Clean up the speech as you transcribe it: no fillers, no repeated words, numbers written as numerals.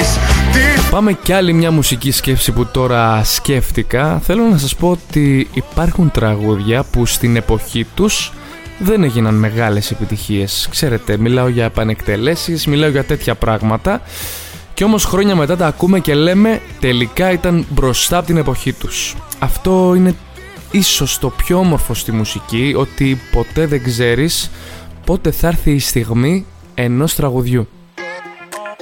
Πάμε κι άλλη μια μουσική σκέψη που τώρα σκέφτηκα. Θέλω να σας πω ότι υπάρχουν τραγούδια που στην εποχή τους δεν έγιναν μεγάλες επιτυχίες. Ξέρετε, μιλάω για επανεκτελέσεις, μιλάω για τέτοια πράγματα. Και όμως χρόνια μετά τα ακούμε και λέμε τελικά ήταν μπροστά από την εποχή τους. Αυτό είναι ίσως το πιο όμορφο στη μουσική, ότι ποτέ δεν ξέρεις πότε θα έρθει η στιγμή ενός τραγουδιού.